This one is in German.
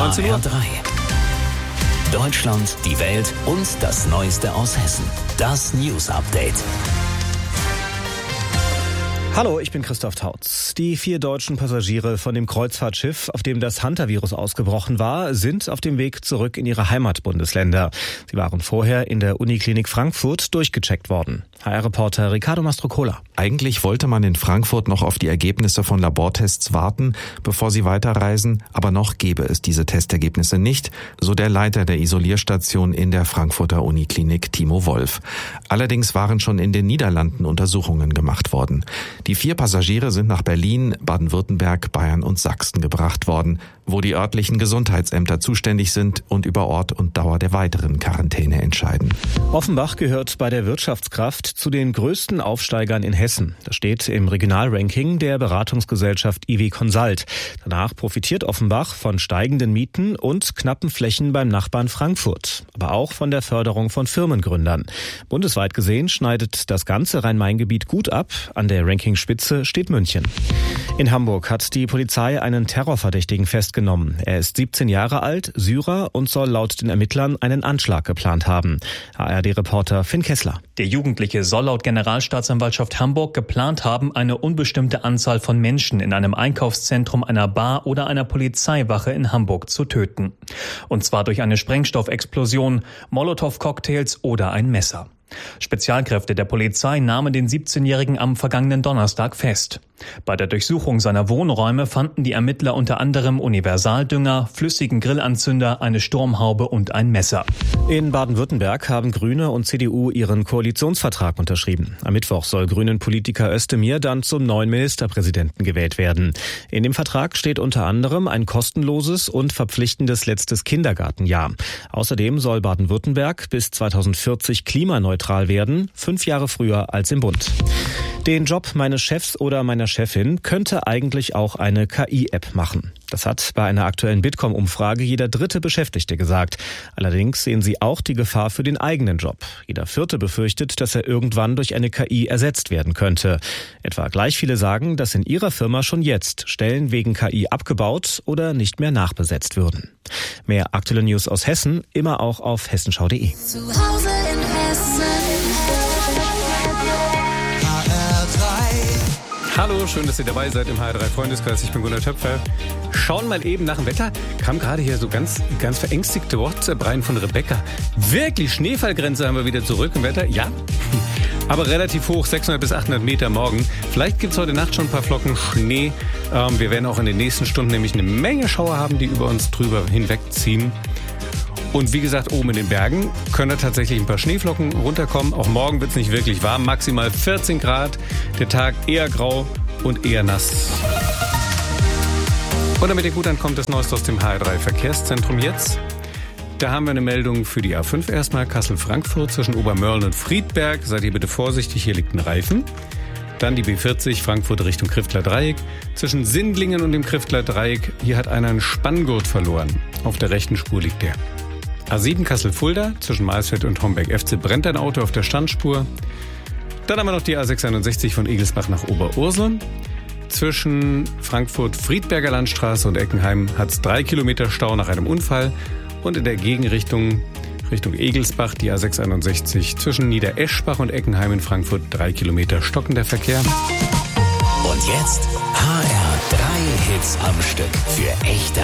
19 Uhr. HR3. Deutschland, die Welt und das Neueste aus Hessen. Das News Update. Hallo, ich bin Christoph Tautz. Die 4 deutschen Passagiere von dem Kreuzfahrtschiff, auf dem das Hantavirus ausgebrochen war, sind auf dem Weg zurück in ihre Heimatbundesländer. Sie waren vorher in der Uniklinik Frankfurt durchgecheckt worden. HR-Reporter Ricardo Mastrocola. Eigentlich wollte man in Frankfurt noch auf die Ergebnisse von Labortests warten, bevor sie weiterreisen, aber noch gebe es diese Testergebnisse nicht, so der Leiter der Isolierstation in der Frankfurter Uniklinik, Timo Wolf. Allerdings waren schon in den Niederlanden Untersuchungen gemacht worden. Die 4 Passagiere sind nach Berlin, Baden-Württemberg, Bayern und Sachsen gebracht worden, wo die örtlichen Gesundheitsämter zuständig sind und über Ort und Dauer der weiteren Quarantäne entscheiden. Offenbach gehört bei der Wirtschaftskraft zu den größten Aufsteigern in Hessen. Das steht im Regionalranking der Beratungsgesellschaft IW Consult. Danach profitiert Offenbach von steigenden Mieten und knappen Flächen beim Nachbarn Frankfurt, aber auch von der Förderung von Firmengründern. Bundesweit gesehen schneidet das ganze Rhein-Main-Gebiet gut ab. An der Rankingspitze steht München. In Hamburg hat die Polizei einen Terrorverdächtigen festgenommen. Er ist 17 Jahre alt, Syrer und soll laut den Ermittlern einen Anschlag geplant haben. ARD-Reporter Finn Kessler. Der Jugendliche soll laut Generalstaatsanwaltschaft Hamburg geplant haben, eine unbestimmte Anzahl von Menschen in einem Einkaufszentrum, einer Bar oder einer Polizeiwache in Hamburg zu töten. Und zwar durch eine Sprengstoffexplosion, Molotow-Cocktails oder ein Messer. Spezialkräfte der Polizei nahmen den 17-Jährigen am vergangenen Donnerstag fest. Bei der Durchsuchung seiner Wohnräume fanden die Ermittler unter anderem Universaldünger, flüssigen Grillanzünder, eine Sturmhaube und ein Messer. In Baden-Württemberg haben Grüne und CDU ihren Koalitionsvertrag unterschrieben. Am Mittwoch soll Grünen-Politiker Özdemir dann zum neuen Ministerpräsidenten gewählt werden. In dem Vertrag steht unter anderem ein kostenloses und verpflichtendes letztes Kindergartenjahr. Außerdem soll Baden-Württemberg bis 2040 klimaneutral werden, 5 Jahre früher als im Bund. Den Job meines Chefs oder meiner Chefin könnte eigentlich auch eine KI-App machen. Das hat bei einer aktuellen Bitkom-Umfrage jeder 3. Beschäftigte gesagt. Allerdings sehen sie auch die Gefahr für den eigenen Job. Jeder 4. befürchtet, dass er irgendwann durch eine KI ersetzt werden könnte. Etwa gleich viele sagen, dass in ihrer Firma schon jetzt Stellen wegen KI abgebaut oder nicht mehr nachbesetzt würden. Mehr aktuelle News aus Hessen, immer auch auf hessenschau.de. Zuhause in Hessen. Hallo, schön, dass ihr dabei seid im HR3 Freundeskreis. Ich bin Gunnar Töpfer. Schauen mal eben nach dem Wetter. Kam gerade hier so ganz verängstigte WhatsApp rein von Rebecca. Wirklich, Schneefallgrenze haben wir wieder zurück im Wetter. Ja, aber relativ hoch, 600 bis 800 Meter morgen. Vielleicht gibt es heute Nacht schon ein paar Flocken Schnee. Wir werden auch in den nächsten Stunden nämlich eine Menge Schauer haben, die über uns drüber hinwegziehen. Und wie gesagt, oben in den Bergen können da tatsächlich ein paar Schneeflocken runterkommen. Auch morgen wird es nicht wirklich warm, maximal 14 Grad. Der Tag eher grau und eher nass. Und damit ihr gut ankommt, das Neueste aus dem HR3 Verkehrszentrum jetzt. Da haben wir eine Meldung für die A5 erstmal. Kassel-Frankfurt zwischen Obermörlen und Friedberg. Seid ihr bitte vorsichtig, hier liegt ein Reifen. Dann die B40 Frankfurt Richtung Kriftler Dreieck. Zwischen Sindlingen und dem Kriftler Dreieck, hier hat einer einen Spanngurt verloren. Auf der rechten Spur liegt der. A7 Kassel-Fulda, zwischen Maisfeld und Homberg-FC brennt ein Auto auf der Standspur. Dann haben wir noch die A661 von Egelsbach nach Oberursel. Zwischen Frankfurt-Friedberger Landstraße und Eckenheim hat es 3 Kilometer Stau nach einem Unfall. Und in der Gegenrichtung Richtung Egelsbach die A661 zwischen Niedereschbach und Eckenheim in Frankfurt 3 Kilometer stockender Verkehr. Und jetzt HR3 Hits am Stück für echte